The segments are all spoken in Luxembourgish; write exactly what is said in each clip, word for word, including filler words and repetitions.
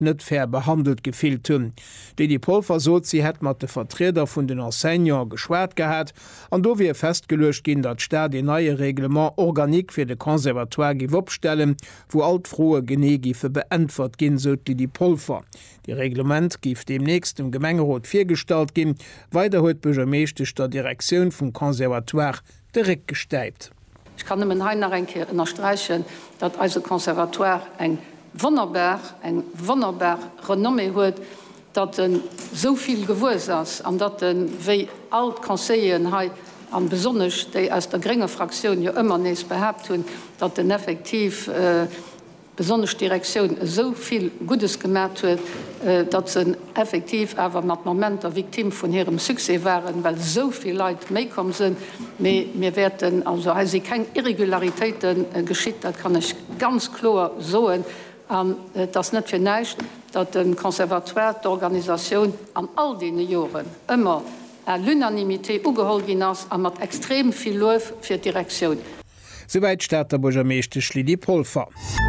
net fair behandelt gefielt hun. Die die Pulver so sie het mat de Vertreter vun den Enseignants geschwert gehabt, an do wie festgelöscht gin, dat Staat de neue Reglement organik fir de Konservatoire gewopstellen, wo altfroe Genegife beantwort gin sollt die die Pulver. Die Reglement gif demnächst im Gemengerot firstalt gin, weiter huet begermeeschtech der Direktion vum Konservatoire direkt gesteipt. Ich kann dem Heinrike unterstreichen, dat also Konservatoire eng wunderbar eng wunderbar Renommee huet, dat den soviel gewus ass, an dat den wéi alt Konseien ha an besonnech déi aus der geringe Fraktion jo ja immer nees behabt hun, dat den effektiv äh, besonders Direktion soviel Gutes gemerkt huet, äh, dat ze effektiv awer mat moment der Viktim vun ihrem Suse waren, weil soviel Leiit méikom sind, mir werden also se kein Irregularitäten äh, geschitt, dat kann ich ganz klar soen, an äh, das net fir neicht, dat den Konservatoire d'Organisation an all die Joren immer a l'Unanimité ugeholgin ass an mat extrem viel Louf fir Direktion. Soweit staat der Bogermeeschtech Lydie Pulver.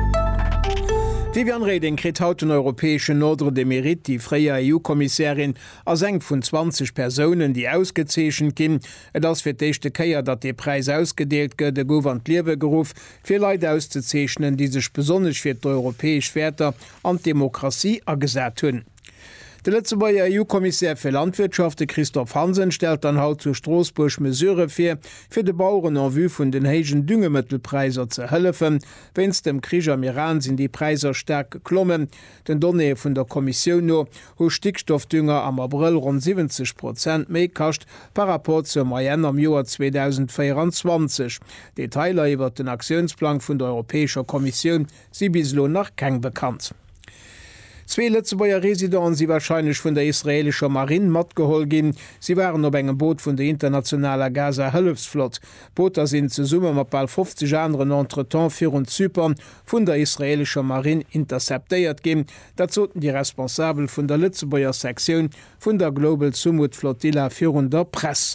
Viviane Reding krit haut den europäesschen Ordre de Mérite die freie E U-Kommissarin as eng vun zwanzig Personen, die ausgezeechen kin, et ass fir d'échte Käier, dat de Preis ausgedeelt gëtt, de gouf an Liewegeruf fir Leiit auszuzeechnen, die sech besonnech fir d'europäesch Wäter an Demokratie agesät hunn. Der letzte Bayer E U-Kommissär für Landwirtschaft Christoph Hansen stellt dann haut zu Straßburg Mesure für, für die Bauern en vue von den hegen Düngemittelpreiser zu helfen. Wenn's dem Krieg am Iran sind die Preise stark geklommen. Den Donne von der Kommission nur, wo Stickstoffdünger am April rund siebzig Prozent mehr kascht, par rapport zum Mai am Jahr zweitausendvierundzwanzig. Detailer über den Aktionsplan von der Europäischen Kommission sind bislang noch kein bekannt. Zwei Lützebauer Residenten sie wahrscheinlich von der israelischer Marine matt geholt gin. Sie waren op engem Boot von der internationaler Gaza-Hilfsflot. Booter sind zu Summe mat bald fünfzig anderen Entretemps für und Zypern von der israelischer Marine interceptiert gin. Dazu die Responsabel von der Lützebauer Sektion von der Global Sumut Flottilla für der Presse.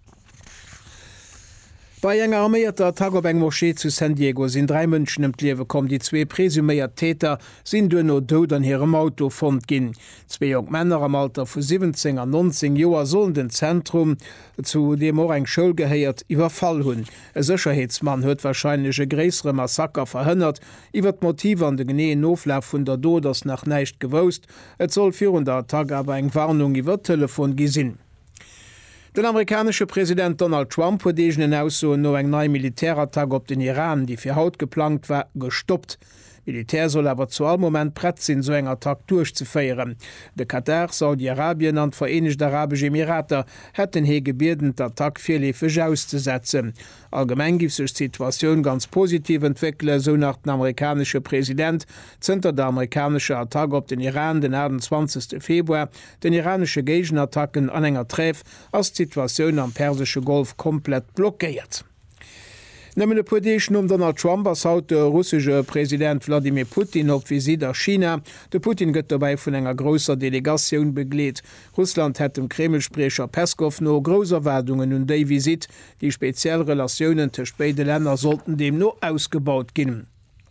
Bei enger armeierter Tagobeng-Moschee zu San Diego sind drei Mënschen em Liewe kom, die zwee presuméiert Täter sind du no dod an hirem Auto fond ginn. Zwei jung Männer am Alter vu siebzehn an neunzehn Joer sollen den Zentrum, zu dem or eng Schul geheiert, iwwerfall hunn. E Sicherheitsmann huet wahrscheinlich e gräsere Massaker verhënnert, iwwer d Motiv an de geneen Noflaf vun der Do das nach neicht gewoust, et soll vierhundert Tag aber eng Warnung iwwer Telefon gesinn. Den amerikanische Präsident Donald Trump huet degen ausso no eng nei Militärattack op den Iran, die fir haut geplant war, gestoppt. Militär soll aber zu allem Moment brett sinn, so eng Attack durchzufeieren. De Katar, Saudi-Arabien an Vereinigte Arabische Emirate hätten he gebeten, d'Attack firlefech auszusetzen. Allgemein gif sech Situation ganz positiv entwickle, so nach den amerikanische Präsident zenter der amerikanische Attack op den Iran den achtundzwanzigsten Februar, den iranische Gegenattacken an enger Treff als Situation am Persische Golf komplett blockiert. Nëmmen de Podechen um Donald Trump as haut der russische Präsident Wladimir Putin op Visit a China. De Putin gëtt dabei vun enger grosser Delegatioun begleet. Russland hett dem Kremlsprecher Peskov no groser Werdungen un déi Visit, die speziell Relationioen tech beide Länder sollten dem no ausgebaut ginnen.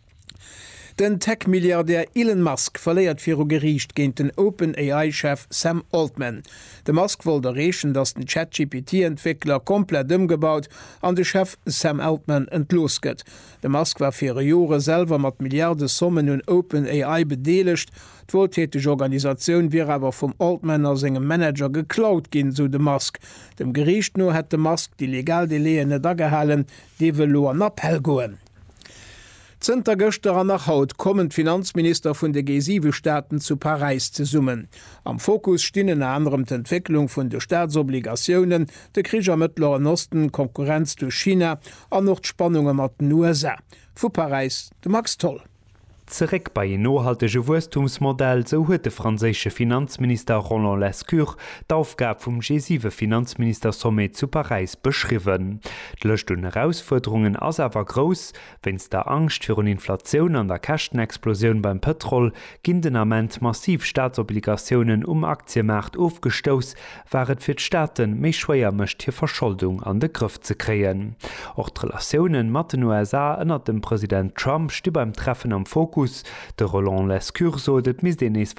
Den Tech-Milliardär Elon Musk verleiert fir Gericht géint den OpenAI-Chef Sam Altman. De Musk wollt errechen, dats den ChatGPT-Entwickler komplett ëmgebaut an de Chef Sam Altman entlosket. De Musk war fir Jore selber mat Milliarde Summen hun OpenAI bedeelecht. D'wohltätige Organisationun wie awer vum Altman als engem Manager geklaut ginn, so de Musk. Dem Gericht no hett de Musk die Legaldeleen dagehalen, die will lo an Appell goen. Zter Göster nach Haut kommen Finanzminister vun de G sieben Staaten zu Paris zu summen. Am Fokus stinnen anderem d'Entwicklung vun de Staatsobligationen, de Krieg am Mittleren Osten, Konkurrenz durch China an noch Spannungen mat den U S A. Fu Paris, de Max Toll. Zerek bei en nohaltege Wurstumsmodell so huet de franzésche Finanzminister Roland Lescure d'Aufgab vum G sieben Finanzministersummit zu Paris beschriwen. D'Lëcht un Herausforderungen ass awer gross, wenns der Angst fir un Inflationun an der Kächtenexplosioun beim Petrol ginn den Amment massiv Staatsobligationen um Aktienmarkt aufgestos, waret fir d'Staaten méi schwéier mëcht hir Verschuldung an de Griff ze kreien. Och d'Relationioen mat den U S A ënnert dem Präsident Trump sti beim Treffen am Fokus Virus. De Roland Lescure so dat mis den